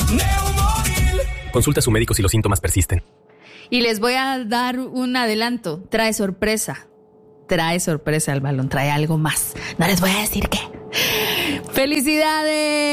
Neumoril. Consulta a su médico si los síntomas persisten. Y les voy a dar un adelanto. Trae sorpresa el balón, trae algo más. No les voy a decir qué. ¡Felicidades!